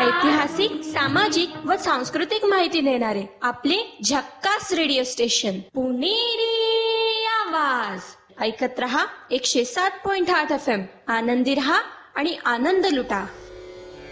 ऐतिहासिक, सामाजिक व सांस्कृतिक माहिती देणारे आपले झक्कास रेडिओ स्टेशन पुणेरी आवाज. ऐकत रहा 107.8 FM. आनंदी रहा आणि आनंद लुटा.